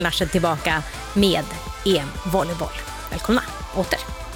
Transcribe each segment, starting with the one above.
Larsen tillbaka med EM-volleyboll. Välkomna åter.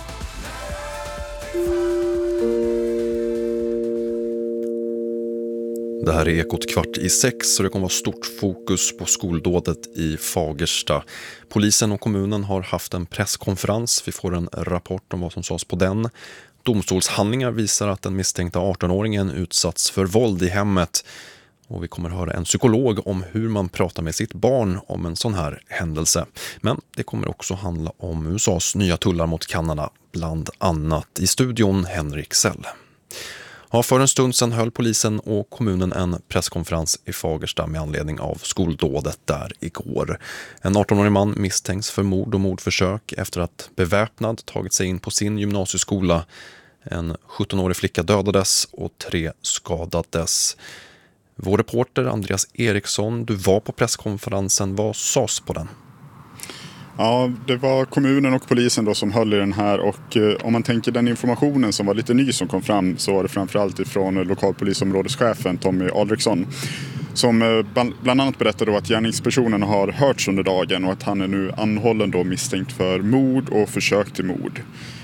Det här är Ekot 5:15 så det kommer vara stort fokus på skoldådet i Fagersta. Polisen och kommunen har haft en presskonferens. Vi får en rapport om vad som sades på den. Domstolshandlingar visar att den misstänkta 18-åringen utsatts för våld i hemmet. Och vi kommer höra en psykolog om hur man pratar med sitt barn om en sån här händelse. Men det kommer också handla om USAs nya tullar mot Kanada, bland annat. I studion Henrik Sell. Ja, för en stund sedan höll polisen och kommunen en presskonferens i Fagersta med anledning av skoldådet där igår. En 18-årig man misstänks för mord och mordförsök efter att beväpnad tagit sig in på sin gymnasieskola. En 17-årig flicka dödades och 3 skadades. Vår reporter Andreas Eriksson, du var på presskonferensen. Vad sades på den? Ja, det var kommunen och polisen då som höll i den här och om man tänker den informationen som var lite ny som kom fram så var det framförallt ifrån lokalpolisområdeschefen Tommy Alriksson som bland annat berättade då att gärningspersonen har hörts under dagen och att han är nu anhållen då misstänkt för mord och försök till mord.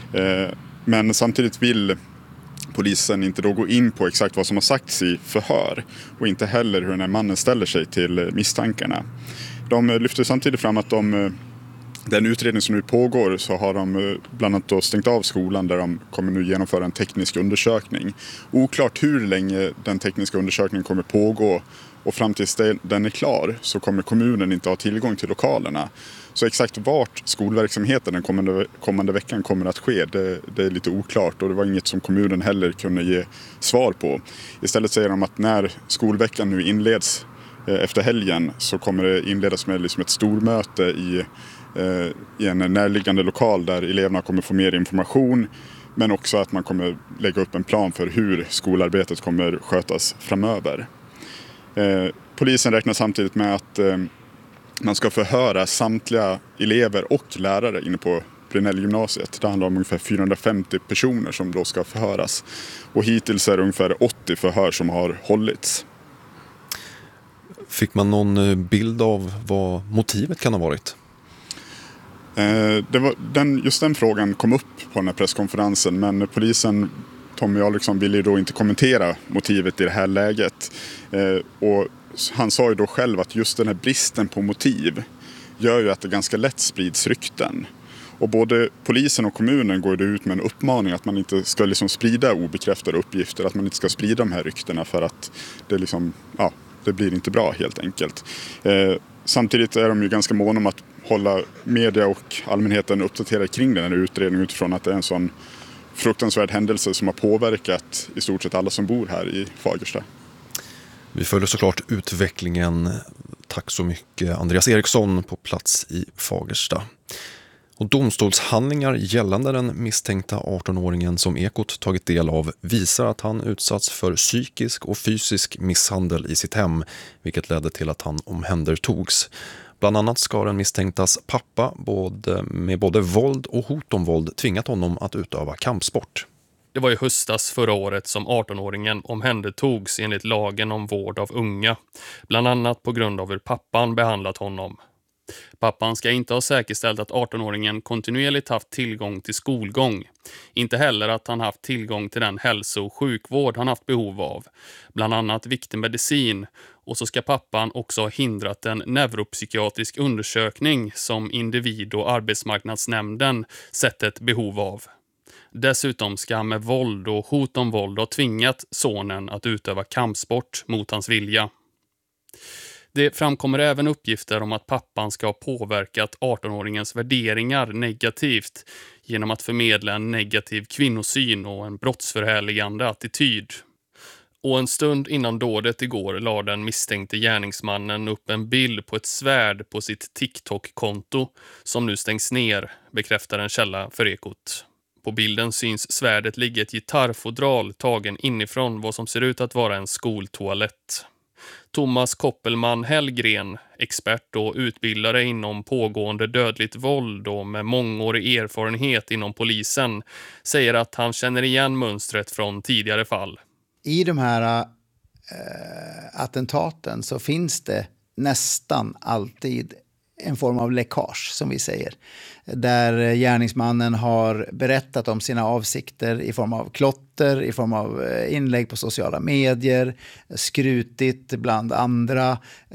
Men samtidigt vill polisen inte då gå in på exakt vad som har sagts i förhör och inte heller hur den här mannen ställer sig till misstankarna. De lyfter samtidigt fram att den utredning som nu pågår så har de bland annat då stängt av skolan där de kommer nu genomföra en teknisk undersökning. Oklart hur länge den tekniska undersökningen kommer pågå och fram tills den är klar så kommer kommunen inte ha tillgång till lokalerna. Så exakt vart skolverksamheten den kommande veckan kommer att ske, det är lite oklart och det var inget som kommunen heller kunde ge svar på. Istället säger de att när skolveckan nu inleds efter helgen så kommer det inledas med liksom ett stormöte i en närliggande lokal där eleverna kommer få mer information men också att man kommer lägga upp en plan för hur skolarbetet kommer skötas framöver. Polisen räknar samtidigt med att man ska förhöra samtliga elever och lärare inne på Brynäll-gymnasiet. Det handlar om ungefär 450 personer som då ska förhöras och hittills är det ungefär 80 förhör som har hållits. Fick man någon bild av vad motivet kan ha varit? Just den frågan kom upp på den här presskonferensen men polisen Tommy Alriksson ville ju då inte kommentera motivet i det här läget och han sa ju då själv att just den här bristen på motiv gör ju att det ganska lätt sprids rykten och både polisen och kommunen går ut med en uppmaning att man inte ska liksom sprida obekräftade uppgifter, att man inte ska sprida de här ryktena för att det blir inte bra helt enkelt. Samtidigt är de ju ganska måna om att hålla media och allmänheten uppdaterade kring den här utredningen utifrån att det är en sån fruktansvärd händelse som har påverkat i stort sett alla som bor här i Fagersta. Vi följer såklart utvecklingen. Tack så mycket Andreas Eriksson på plats i Fagersta. Och domstolshandlingar gällande den misstänkta 18-åringen som Ekot tagit del av visar att han utsatts för psykisk och fysisk misshandel i sitt hem, vilket ledde till att han omhändertogs. Bland annat ska den misstänktas pappa med både våld och hot om våld tvingat honom att utöva kampsport. Det var i höstas förra året som 18-åringen omhändertogs enligt lagen om vård av unga, bland annat på grund av hur pappan behandlat honom. Pappan ska inte ha säkerställt att 18-åringen kontinuerligt haft tillgång till skolgång. Inte heller att han haft tillgång till den hälso- och sjukvård han haft behov av. Bland annat viktig medicin. Och så ska pappan också ha hindrat en neuropsykiatrisk undersökning som individ- och arbetsmarknadsnämnden sett ett behov av. Dessutom ska han med våld och hot om våld ha tvingat sonen att utöva kampsport mot hans vilja. Det framkommer även uppgifter om att pappan ska ha påverkat 18-åringens värderingar negativt genom att förmedla en negativ kvinnosyn och en brottsförhärligande attityd. Och en stund innan dådet igår la den misstänkte gärningsmannen upp en bild på ett svärd på sitt TikTok-konto som nu stängs ner, bekräftar en källa för Ekot. På bilden syns svärdet ligga ett gitarrfodral tagen inifrån vad som ser ut att vara en skoltoalett. Thomas Koppelman Hellgren, expert och utbildare inom pågående dödligt våld och med mångårig erfarenhet inom polisen, säger att han känner igen mönstret från tidigare fall. I de här attentaten så finns det nästan alltid en form av läckage som vi säger. Där gärningsmannen har berättat om sina avsikter i form av klotter, i form av inlägg på sociala medier, skrutit bland andra.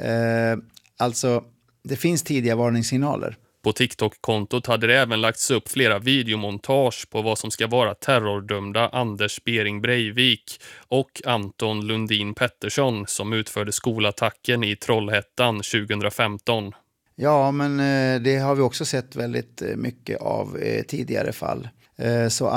Alltså det finns tidiga varningssignaler. På TikTok-kontot hade det även lagts upp flera videomontage på vad som ska vara terrordömda Anders Behring Breivik och Anton Lundin Pettersson som utförde skolattacken i Trollhättan 2015. Ja, men det har vi också sett väldigt mycket av tidigare fall. Så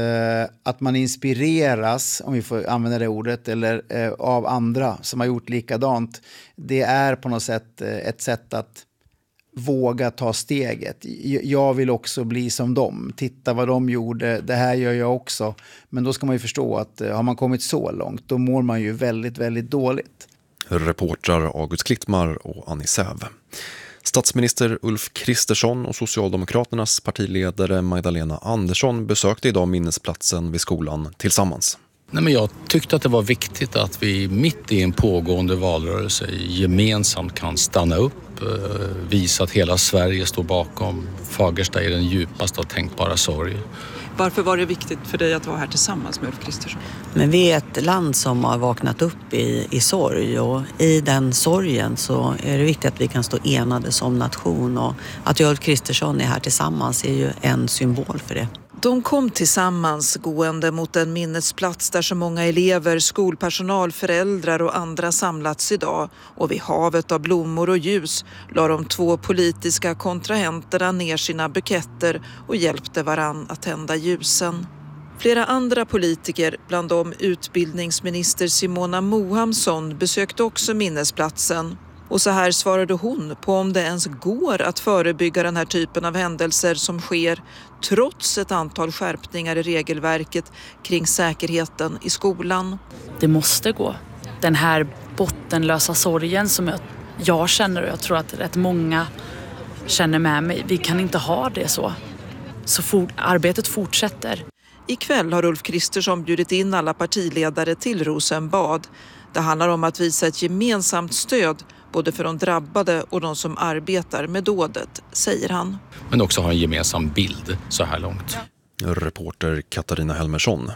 att man inspireras, om vi får använda det ordet, eller av andra som har gjort likadant, det är på något sätt ett sätt att våga ta steget. Jag vill också bli som dem. Titta vad de gjorde, det här gör jag också. Men då ska man ju förstå att har man kommit så långt, då mår man ju väldigt, väldigt dåligt. Reportrar August Klittmar och Annie Säv. Statsminister Ulf Kristersson och Socialdemokraternas partiledare Magdalena Andersson besökte idag minnesplatsen vid skolan tillsammans. Nej, men jag tyckte att det var viktigt att vi mitt i en pågående valrörelse gemensamt kan stanna upp, visa att hela Sverige står bakom Fagersta i den djupaste och tänkbara sorg. Varför var det viktigt för dig att vara här tillsammans med Ulf Kristersson? Men vi är ett land som har vaknat upp i sorg, och i den sorgen så är det viktigt att vi kan stå enade som nation, och att Ulf Kristersson är här tillsammans är ju en symbol för det. De kom tillsammans gående mot en minnesplats där så många elever, skolpersonal, föräldrar och andra samlats idag. Och vid havet av blommor och ljus la de två politiska kontrahenterna ner sina buketter och hjälpte varann att tända ljusen. Flera andra politiker, bland dem utbildningsminister Simona Mohamsson, besökte också minnesplatsen. Och så här svarade hon på om det ens går att förebygga den här typen av händelser som sker trots ett antal skärpningar i regelverket kring säkerheten i skolan. Det måste gå. Den här bottenlösa sorgen som jag känner, och jag tror att rätt många känner med mig. Vi kan inte ha det så. Arbetet fortsätter. Ikväll har Ulf Kristersson bjudit in alla partiledare till Rosenbad. Det handlar om att visa ett gemensamt stöd både för de drabbade och de som arbetar med dådet, säger han. Men också ha en gemensam bild så här långt. Reporter Katarina Helmersson.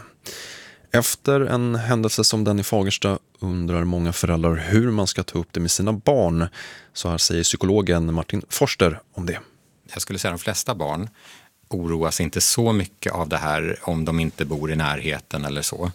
Efter en händelse som den i Fagersta undrar många föräldrar hur man ska ta upp det med sina barn. Så här säger psykologen Martin Forster om det. Jag skulle säga att de flesta barn oroas inte så mycket av det här om de inte bor i närheten eller så.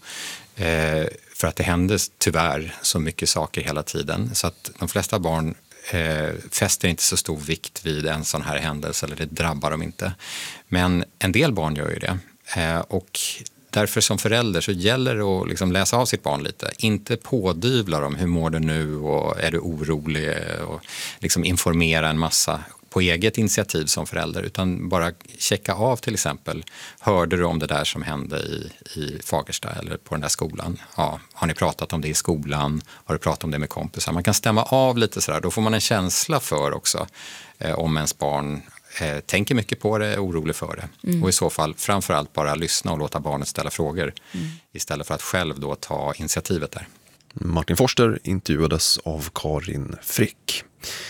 För att det händer tyvärr så mycket saker hela tiden. Så att de flesta barn fäster inte så stor vikt vid en sån här händelse, eller det drabbar dem inte. Men en del barn gör ju det. Och därför som förälder så gäller det att liksom läsa av sitt barn lite. Inte pådyvla dem, hur mår du nu och är du orolig, och liksom informera en massa på eget initiativ som förälder, utan bara checka av till exempel. Hörde du om det där som hände i Fagersta eller på den där skolan? Ja, har ni pratat om det i skolan? Har du pratat om det med kompisar? Man kan stämma av lite sådär. Då får man en känsla för också om ens barn tänker mycket på det, är orolig för det. Och i så fall framförallt bara lyssna och låta barnet ställa frågor istället för att själv då ta initiativet där. Martin Forster intervjuades av Karin Frick.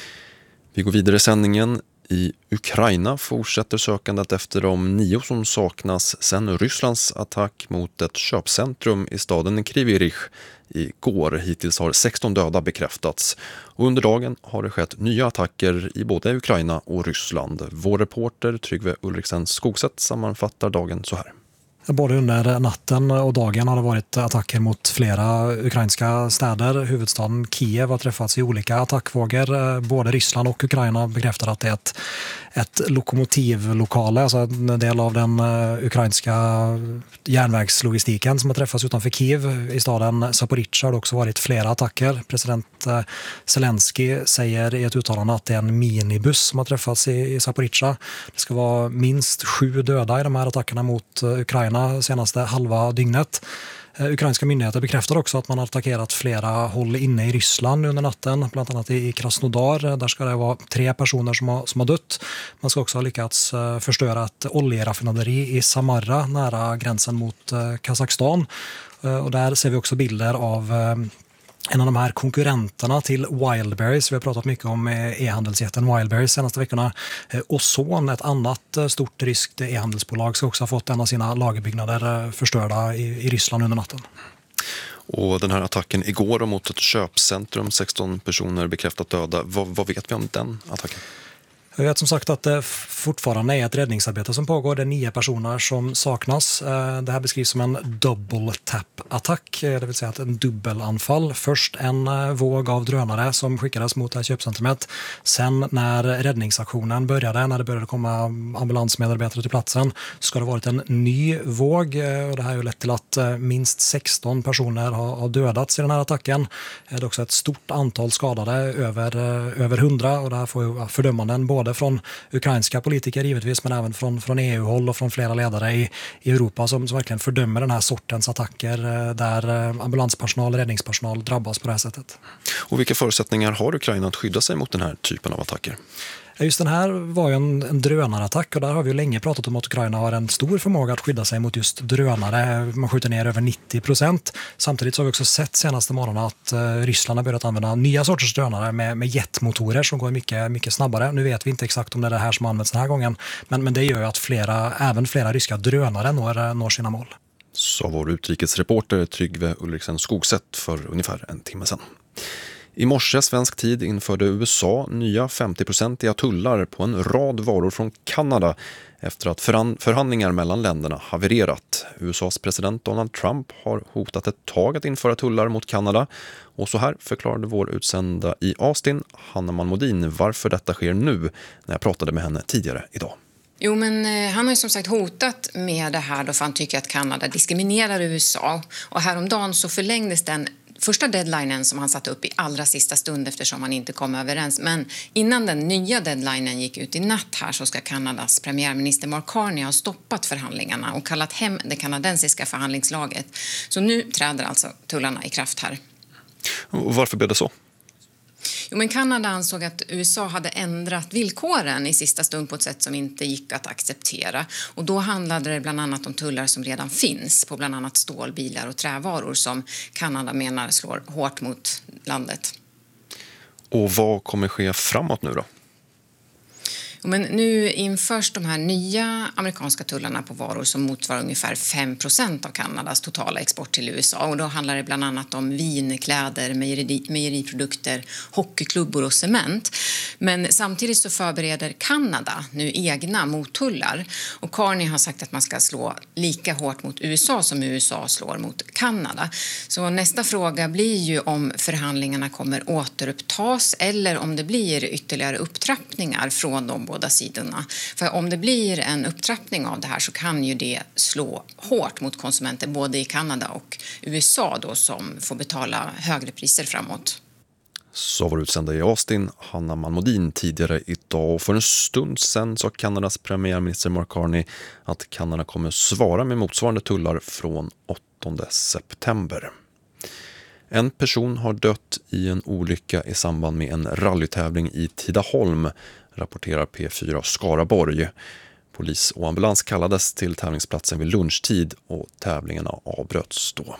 Vi går vidare i sändningen. I Ukraina fortsätter sökandet efter de 9 som saknas sedan Rysslands attack mot ett köpcentrum i staden Kryvyi Rih igår. Hittills har 16 döda bekräftats. Och under dagen har det skett nya attacker i både Ukraina och Ryssland. Vår reporter Tryggve Ulriksen Skogsätt sammanfattar dagen så här. Både under natten och dagen har det varit attacker mot flera ukrainska städer. Huvudstaden Kiev har träffats i olika attackvågor. Både Ryssland och Ukraina bekräftar att det är ett lokomotivlokale, alltså en del av den ukrainska järnvägslogistiken som har träffats utanför Kiev. I staden Zaporizjzja har det också varit flera attacker. President Zelensky säger i ett uttalande att det är en minibuss som har träffats i Zaporizjzja. Det ska vara minst 7 döda i de här attackerna mot Ukraina senaste halva dygnet. Ukrainska myndigheter bekräftar också att man har attackerat flera håll inne i Ryssland under natten, bland annat i Krasnodar. Där ska det vara 3 personer som har dött. Man ska också ha lyckats förstöra ett oljeraffinaderi i Samara nära gränsen mot Kazakstan. Och där ser vi också bilder av en av de här konkurrenterna till Wildberries. Vi har pratat mycket om e-handelsjätten Wildberries senaste veckorna. Ozon, ett annat stort ryskt e-handelsbolag, ska också ha fått en av sina lagerbyggnader förstörda i Ryssland under natten. Och den här attacken igår mot ett köpcentrum, 16 personer bekräftat döda. Vad vet vi om den attacken? Jag vet som sagt att det fortfarande är ett räddningsarbete som pågår. Det är 9 personer som saknas. Det här beskrivs som en double tap-attack, det vill säga att en dubbelanfall. Först en våg av drönare som skickades mot det här köpcentrumet. Sen när räddningsaktionen började, när det började komma ambulansmedarbetare till platsen, ska det ha varit en ny våg. Och det här har ju lett till att minst 16 personer har dödats i den här attacken. Det är också ett stort antal skadade, över 100. Och det här får ju fördömanden både från ukrainska politiker givetvis, men även från EU-håll och från flera ledare i Europa som verkligen fördömer den här sortens attacker där ambulanspersonal och räddningspersonal drabbas på det här sättet. Och vilka förutsättningar har Ukraina att skydda sig mot den här typen av attacker? Just den här var ju en drönarattack, och där har vi ju länge pratat om att Ukraina har en stor förmåga att skydda sig mot just drönare. Man skjuter ner över 90%. Samtidigt så har vi också sett senaste morgonen att Ryssland har börjat använda nya sorters drönare med jetmotorer som går mycket, mycket snabbare. Nu vet vi inte exakt om det är det här som används den här gången, men det gör ju att även flera ryska drönare når sina mål. Så vår utrikesreporter Tryggve Ulriksen Skogsätt för ungefär en timme sedan. I morse svensk tid införde USA nya 50-procentiga tullar på en rad varor från Kanada efter att förhandlingar mellan länderna havererat. USAs president Donald Trump har hotat ett tag att införa tullar mot Kanada. Och så här förklarade vår utsända i Austin, Hanna Malmodin, varför detta sker nu när jag pratade med henne tidigare idag. Jo, men han har ju som sagt hotat med det här då, för han tycker att Kanada diskriminerar USA. Och häromdagen så förlängdes den första deadlinen som han satte upp i allra sista stund eftersom han inte kom överens. Men innan den nya deadlinen gick ut i natt här så ska Kanadas premiärminister Mark Carney ha stoppat förhandlingarna och kallat hem det kanadensiska förhandlingslaget. Så nu träder alltså tullarna i kraft här. Och varför blev det så? Jo, men Kanada ansåg att USA hade ändrat villkoren i sista stund på ett sätt som inte gick att acceptera. Och då handlade det bland annat om tullar som redan finns på bland annat stålbilar och trävaror som Kanada menar slår hårt mot landet. Och vad kommer ske framåt nu då? Men nu införs de här nya amerikanska tullarna på varor som motsvarar ungefär 5% av Kanadas totala export till USA. Och då handlar det bland annat om vin, kläder, mejeriprodukter, hockeyklubbor och cement. Men samtidigt så förbereder Kanada nu egna mottullar. Och Carney har sagt att man ska slå lika hårt mot USA som USA slår mot Kanada. Så nästa fråga blir ju om förhandlingarna kommer återupptas eller om det blir ytterligare upptrappningar från de båda sidorna. För om det blir en upptrappning av det här så kan ju det slå hårt mot konsumenter både i Kanada och USA då, som får betala högre priser framåt. Så var utsända i Austin, Hanna Malmodin, tidigare idag. Och för en stund sedan sa Kanadas premiärminister Mark Carney att Kanada kommer svara med motsvarande tullar från 8 september. En person har dött i en olycka i samband med en rallytävling i Tidaholm, rapporterar P4 Skaraborg. Polis och ambulans kallades till tävlingsplatsen vid lunchtid och tävlingarna avbröts då.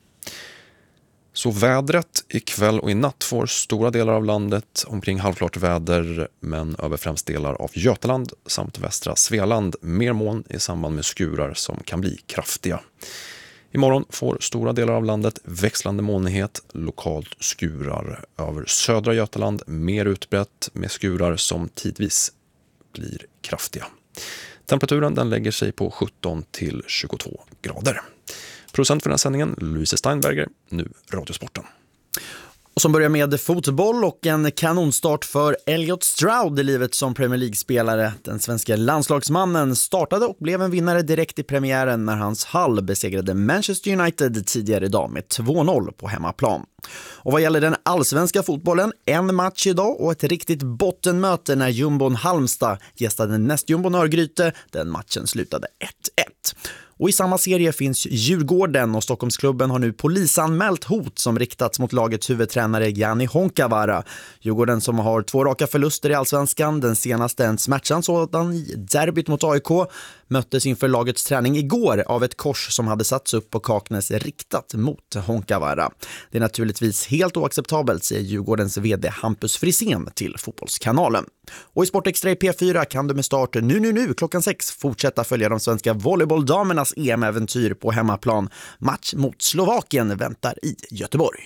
Så vädret ikväll och i natt får stora delar av landet omkring halvklart väder, men över främst delar av Götaland samt västra Svealand mer moln i samband med skurar som kan bli kraftiga. Imorgon får stora delar av landet växlande molnighet, lokalt skurar. Över södra Götaland mer utbrett med skurar som tidvis blir kraftiga. Temperaturen den lägger sig på 17 till 22 grader. Producent för den här sändningen, Louise Steinberger, nu Radiosporten. Och som börjar med fotboll och en kanonstart för Elliot Stroud i livet som Premier League-spelare. Den svenska landslagsmannen startade och blev en vinnare direkt i premiären när hans Hull besegrade Manchester United tidigare idag med 2-0 på hemmaplan. Och vad gäller den allsvenska fotbollen, en match idag och ett riktigt bottenmöte när jumbon Halmstad gästade nästjumbon Örgryte. Den matchen slutade 1-1. Och i samma serie finns Djurgården och Stockholmsklubben har nu polisanmält hot som riktats mot lagets huvudtränare Gianni Honkavara. Djurgården som har 2 raka förluster i allsvenskan, den senaste en smärtsam sådan i derbyt mot AIK. möttes inför lagets träning igår av ett kors som hade satts upp på Kaknäs riktat mot Honkavara. Det är naturligtvis helt oacceptabelt, säger Djurgårdens vd Hampus Frisén till Fotbollskanalen. Och i Sportextra i P4 kan du med start nu klockan 6 fortsätta följa de svenska volleybolldamernas EM-äventyr på hemmaplan. Match mot Slovakien väntar i Göteborg.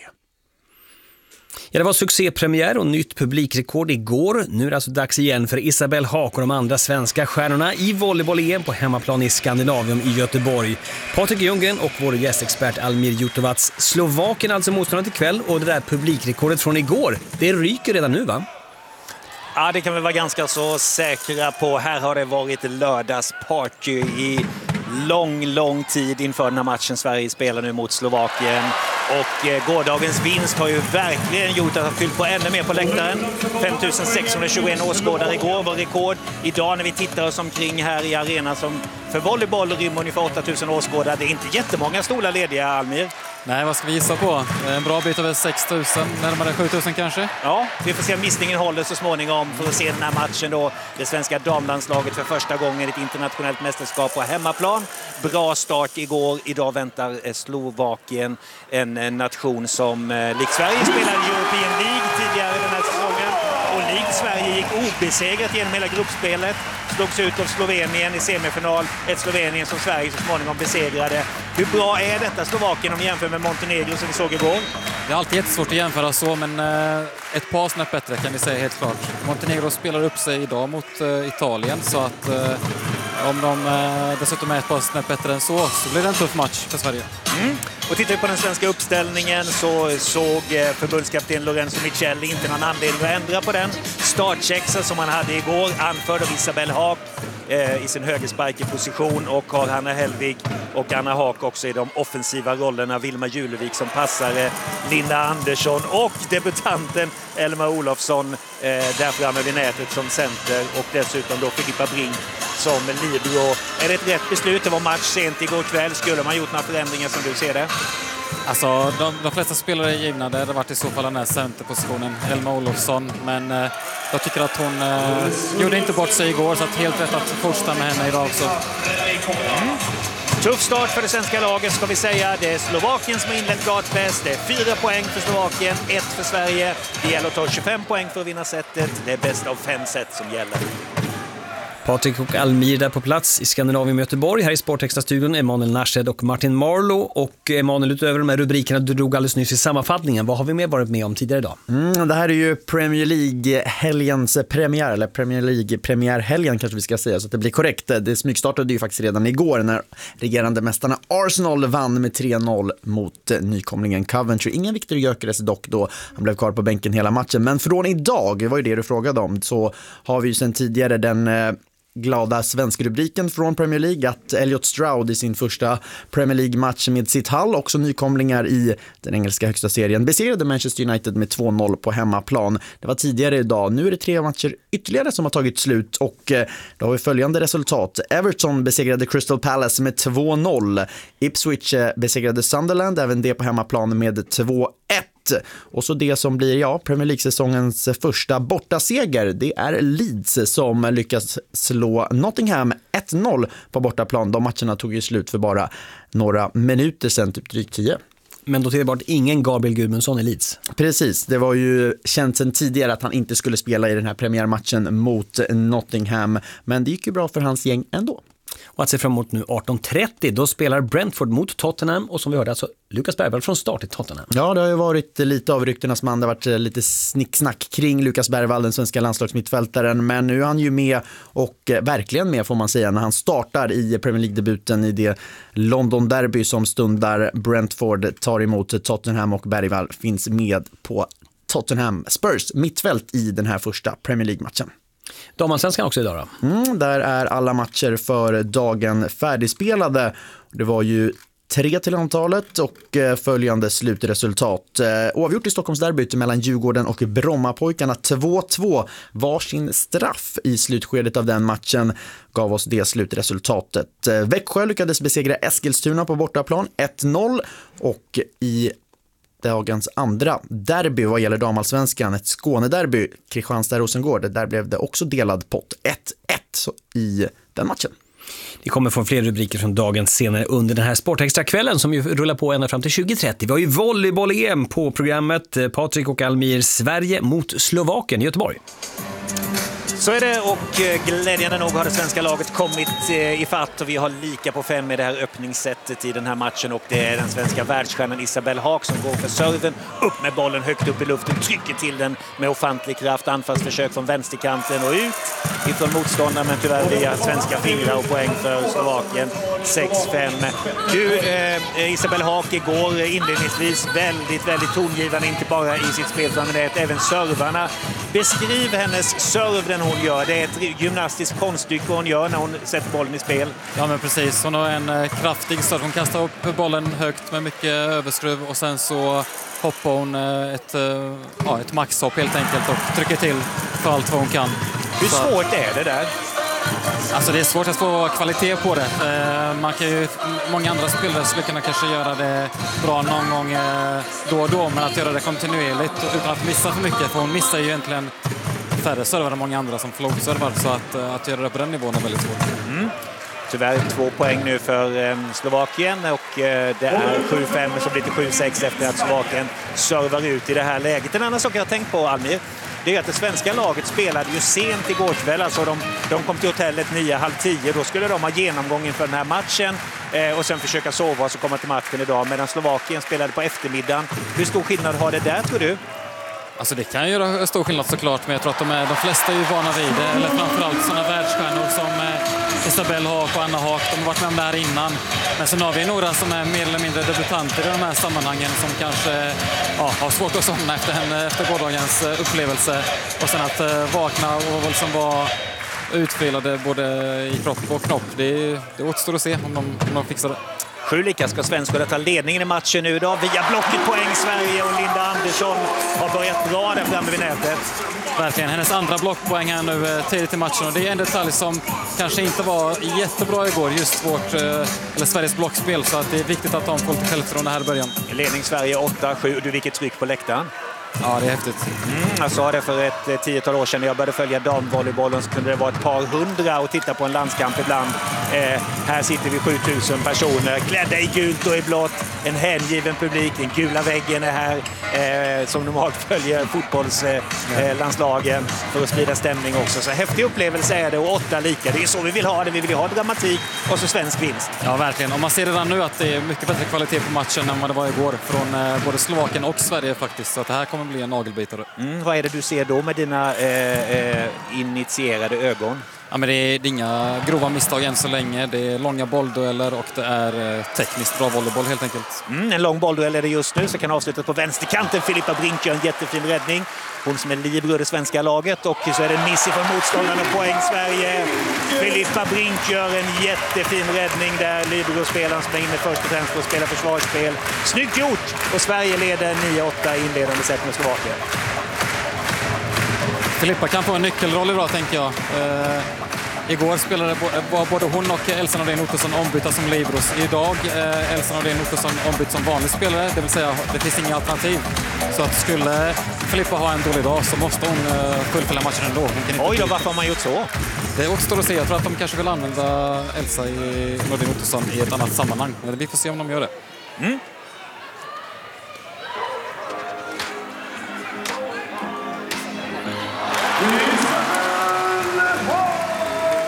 Ja, det var succépremiär och nytt publikrekord igår. Nu är det alltså dags igen för Isabelle Haak och de andra svenska stjärnorna i volleyboll-EM på hemmaplan i Skandinavium i Göteborg. Patrik Ljunggren och vår gästexpert Almir Jutovac. Slovakien alltså motståndare till kväll, och det där publikrekordet från igår, det ryker redan nu, va? Ja, det kan vi vara ganska så säkra på. Här har det varit lördagsparty i lång tid inför den här matchen Sverige spelar nu mot Slovakien. Och gårdagens vinst har ju verkligen gjort att ha fyllt på ännu mer på läktaren. 5621 åskådare igår var rekord. Idag när vi tittar oss omkring här i arenan som för volleyboll rymmer ungefär 8000 åskådare. Det är inte jättemånga stolar lediga, Almir. Nej, vad ska vi gissa på? En bra bit över 6000, närmare 7000 kanske? Ja, vi får se om missningen håller så småningom för att se den här matchen då. Det svenska damlandslaget för första gången i ett internationellt mästerskap på hemmaplan. Bra start igår. Idag väntar Slovakien, en nation som likt Sverige spelade European League tidigare den här säsongen. Och likt Sverige gick obesegrat genom hela gruppspelet. Slogs ut av Slovenien i semifinal. Ett Slovenien som Sverige så småningom besegrade. Hur bra är detta Slovakien om vi jämför med Montenegro som vi såg igår? Det är alltid jättesvårt att jämföra så, men ett par snäpp bättre kan vi säga helt klart. Montenegro spelar upp sig idag mot Italien, så att om de dessutom är ett par snäpp bättre än så blir det en tuff match för Sverige. Och tittar vi på den svenska uppställningen så såg förbundskapten Lorenzo Micheli inte någon anledning att ändra på den startsexa som han hade igår, anförd av Isabelle Haak i sin högersparkeposition, och har Hanna Hellvig och Anna Haak också i de offensiva rollerna. Vilma Julevik som passare, Linda Andersson och debutanten Elma Olofsson där framme vid nätet som center, och dessutom då Filippa Brink som libero. Är det ett rätt beslut? Det var match sent igår kväll. Skulle man gjort några förändringar som du ser det? Alltså, de flesta spelare är givna. Det hade varit i så fall den här centerpositionen, Elma Olofsson. Men jag tycker att hon gjorde inte bort sig igår, så att helt rätt att fortsätta med henne idag också. Tuff start för det svenska laget ska vi säga. Det är Slovakien som har inlett gatbäst. Det är 4 poäng för Slovakien, 1 för Sverige. Det gäller att ta 25 poäng för att vinna setet. Det är bäst av 5 set som gäller. Patrik och Almir där på plats i Skandinavium i Göteborg. Här i Sportextra-studion Emanuel Narshed och Martin Marlow. Och Emanuel, utöver de här rubrikerna du drog alldeles nyss i sammanfattningen, vad har vi mer varit med om tidigare idag? Det här är ju Premier League-helgens premiär, eller Premier League-premiärhelgen kanske vi ska säga, så att det blir korrekt. Det smygstartade ju faktiskt redan igår när regerande mästarna Arsenal vann med 3-0 mot nykomlingen Coventry. Ingen Victor Gyökeres dock då, han blev kvar på bänken hela matchen. Men från idag, det var ju det du frågade om, så har vi ju sedan tidigare den glada svenskrubriken från Premier League att Elliot Stroud i sin första Premier League-match med sitt Hull, också nykomlingar i den engelska högsta serien, besegrade Manchester United med 2-0 på hemmaplan. Det var tidigare idag. Nu är det 3 matcher ytterligare som har tagit slut, och då har vi följande resultat. Everton besegrade Crystal Palace med 2-0. Ipswich besegrade Sunderland, även det på hemmaplan, med 2-1. Och så det som blir Premier League-säsongens första bortaseger, det är Leeds som lyckas slå Nottingham 1-0 på bortaplan. De matcherna tog ju slut för bara några minuter sedan, typ drygt 10. Men då tillbart ingen Gabriel Gudmundsson i Leeds. Precis, det var ju känt sedan tidigare att han inte skulle spela i den här premiärmatchen mot Nottingham, men det gick ju bra för hans gäng ändå. Och att se fram emot nu 18.30, då spelar Brentford mot Tottenham, och som vi hörde alltså Lukas Bergvall från start i Tottenham. Ja, det har ju varit lite av rykternas man, det har varit lite snicksnack kring Lukas Bergvall, den svenska landslagsmittfältaren, men nu är han ju med, och verkligen med får man säga, när han startar i Premier League-debuten i det London-derby som stundar. Brentford tar emot Tottenham och Bergvall finns med på Tottenham Spurs mittfält i den här första Premier League-matchen. Damallsvenskan också idag då? Där är alla matcher för dagen färdigspelade. Det var ju 3 till antalet och följande slutresultat. Oavgjort i Stockholmsderbyt mellan Djurgården och Brommapojkarna 2-2. Varsin straff i slutskedet av den matchen gav oss det slutresultatet. Växjö lyckades besegra Eskilstuna på bortaplan 1-0, och i dagens andra derby vad gäller damallsvenskan, ett Skånederby, Kristianstad-Rosengård, där blev det också delad pott 1-1 i den matchen. Det kommer från fler rubriker från dagen senare under den här Sportextra-kvällen som ju rullar på ända fram till 2030. Vi har ju volleyboll-EM på programmet. Patrik och Almir, Sverige mot Slovakien i Göteborg. Så är det, och glädjande nog har det svenska laget kommit i fatt och vi har lika på 5 med det här öppningssättet i den här matchen, och det är den svenska världsstjärnan Isabel Haak som går för serven, upp med bollen högt upp i luften, trycker till den med ofantlig kraft, anfallsförsök från vänsterkanten och ut ifrån motståndaren, men tyvärr via svenska fingrar och poäng för Slovakien. 6-5. Du, Isabel Haak igår inledningsvis väldigt tongivande, inte bara i sitt spel utan även servarna. Beskriv hennes serv, den hon gör. Det är ett gymnastiskt konststycke hon gör när hon sätter bollen i spel. Ja, men precis. Hon har en kraftig serv. Hon kastar upp bollen högt med mycket överskruv och sen så hoppar hon ett maxhopp helt enkelt och trycker till för allt vad hon kan. Hur svårt är det där? Alltså det är svårt att få kvalitet på det. Man kan ju, många andra spelare skulle kunna kanske göra det bra någon gång då och då, men att göra det kontinuerligt utan att missa för mycket, för hon missar ju egentligen färre servar än många andra som floatservar, så att göra det på den nivån är väldigt svårt. Tyvärr 2 poäng nu för Slovakien, och det är 7-5 som blir till 7-6 efter att Slovakien servar ut i det här läget. En annan sak jag har tänkt på, Almir, det är att det svenska laget spelade ju sent igår kväll. Alltså de kom till hotellet 9:30. Då skulle de ha genomgången för den här matchen och sen försöka sova och så komma till matchen idag. Medan Slovakien spelade på eftermiddagen. Hur stor skillnad har det där, tror du? Alltså det kan göra stor skillnad såklart, men jag tror att de flesta är ju vana vid det. Eller framförallt sådana världsstjärnor som Isabel Haak och Anna Haak. De har varit med om det här innan. Men sen har vi några som är mer eller mindre debutanter i de här sammanhangen som kanske har svårt att somna efter gårdagens upplevelse. Och sen att vakna och liksom vara utspelade både i kropp och knopp. Det återstår att se om de fixar det. 7 lika ska svenskarna ta ledningen i matchen nu då. Via blocket poäng Sverige, och Linda Andersson har börjat bra där framme vid nätet. Verkligen, hennes andra blockpoäng här nu tidigt i matchen, och det är en detalj som kanske inte var jättebra igår, just Sveriges blockspel, så att det är viktigt att de får lite självförtroende här i början. Ledning Sverige 8-7, du vilket tryck på läktaren. Ja, det är häftigt. Jag sa det för ett 10-tal år sedan när jag började följa damvolleybollen, så kunde det vara ett par hundra och titta på en landskamp ibland. Här sitter vi 7000 personer klädda i gult och i blått. En hängiven publik, den gula väggen är här som normalt följer fotbollslandslagen för att sprida stämning också. Så häftig upplevelse är det, och 8 lika. Det är så vi vill ha det. Vi vill ha dramatik och så svensk vinst. Ja, verkligen. Och man ser redan nu att det är mycket bättre kvalitet på matchen än vad det var igår från både Slovakien och Sverige faktiskt. Så att det här kommer bli en nagelbitare. Vad är det du ser då med dina initierade ögon? Ja, men det är inga grova misstag än så länge. Det är långa bolldueller och det är tekniskt bra volleyboll helt enkelt. En lång bollduell är det just nu, så kan avslutas på vänsterkanten. Filippa Brink gör en jättefin räddning. Hon som är libero i det svenska laget, och så är det en miss från motståndaren och poäng Sverige. Filippa Brink gör en jättefin räddning där, libero-spelaren som är inne först och främst för att spela försvarsspel. Snyggt gjort! Och Sverige leder 9-8 i inledande set med Slovakien. Filippa kan få en nyckelroll idag, tänker jag. Igår var både hon och Elsa Nordén Ottosson ombytta som libros. Idag Elsa Nordén Ottosson ombytt som vanlig spelare, det vill säga det finns inga alternativ. Så att skulle Filippa ha en dålig dag så måste hon fullfölja matchen ändå. Oj då, varför har man gjort så? Det återstår att se. Jag tror att de kanske vill använda Elsa Nordén Ottosson i ett annat sammanhang. Men vi får se om de gör det.